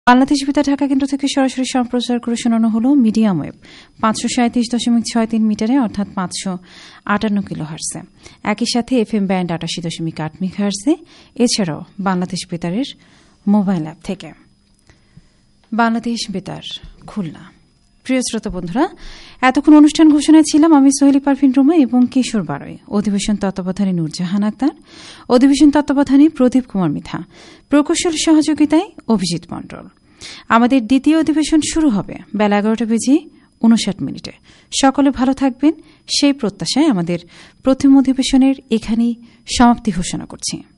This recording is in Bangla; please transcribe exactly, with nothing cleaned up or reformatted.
বাংলাদেশ বেতার ঢাকা কেন্দ্র থেকে সরাসরি সম্প্রচার করে শোনানো হল মিডিয়াম ওয়েভ পাঁচশো সাঁত্রিশ দশমিক ছয় তিন মিটারে অর্থাৎ পাঁচশো আটান্ন কিলো হার্সে, একই সাথে এফ এম ব্যান্ড আটাশি দশমিক আট মেগা হার্সে, এছাড়াও বাংলাদেশ বেতারের মোবাইল অ্যাপ থেকে। বাংলাদেশ বেতার খুলনা। প্রিয় শ্রোতা বন্ধুরা, এতক্ষণ অনুষ্ঠান ঘোষণায় ছিলাম আমি সোহেলি পারভিন রুমা এবং কিশোর বারোই। অধিবেশন তত্ত্বাবধানে নূরজাহান আক্তার, অধিবেশন তত্ত্বাবধানে প্রদীপ কুমার মিথা, প্রকৌশল সহযোগিতায় অভিজিৎ মণ্ডল। আমাদের দ্বিতীয় অধিবেশন শুরু হবে বেলা এগারোটা বেজে উনষাট মিনিটে। সকলে ভালো থাকবেন সেই প্রত্যাশায় আমাদের প্রথম অধিবেশনের এখানেই সমাপ্তি ঘোষণা করছি।